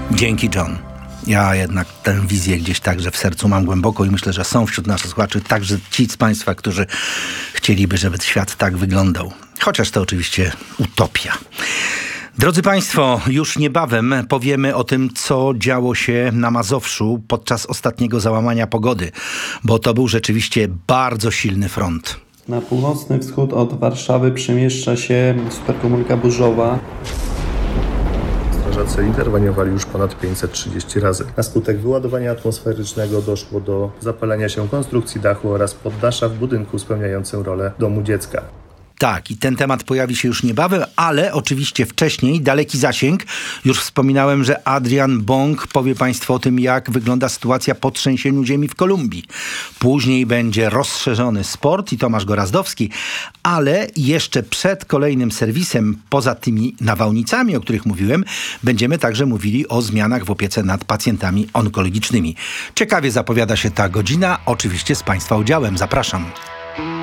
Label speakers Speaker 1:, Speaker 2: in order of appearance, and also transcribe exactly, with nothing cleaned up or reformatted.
Speaker 1: Dzięki, John. Ja jednak tę wizję gdzieś także w sercu mam głęboko i myślę, że są wśród naszych słuchaczy także ci z Państwa, którzy chcieliby, żeby świat tak wyglądał. Chociaż to oczywiście utopia. Drodzy Państwo, już niebawem powiemy o tym, co działo się na Mazowszu podczas ostatniego załamania pogody, bo to był rzeczywiście bardzo silny front.
Speaker 2: Na północny wschód od Warszawy przemieszcza się superkomórka burzowa.
Speaker 3: Strażacy interweniowali już ponad pięćset trzydzieści razy. Na skutek wyładowania atmosferycznego doszło do zapalenia się konstrukcji dachu oraz poddasza w budynku spełniającym rolę domu dziecka.
Speaker 1: Tak, i ten temat pojawi się już niebawem, ale oczywiście wcześniej, daleki zasięg. Już wspominałem, że Adrian Bąk powie Państwu o tym, jak wygląda sytuacja po trzęsieniu ziemi w Kolumbii. Później będzie rozszerzony sport i Tomasz Gorazdowski, ale jeszcze przed kolejnym serwisem, poza tymi nawałnicami, o których mówiłem, będziemy także mówili o zmianach w opiece nad pacjentami onkologicznymi. Ciekawie zapowiada się ta godzina, oczywiście z Państwa udziałem. Zapraszam.